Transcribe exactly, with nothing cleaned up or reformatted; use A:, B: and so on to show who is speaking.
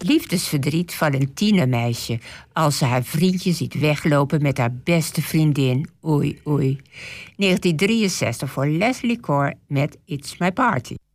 A: Liefdesverdriet van een tienermeisje als ze haar vriendje ziet weglopen met haar beste vriendin. Oei, oei. negentien drieënzestig voor Leslie Gore met It's My Party.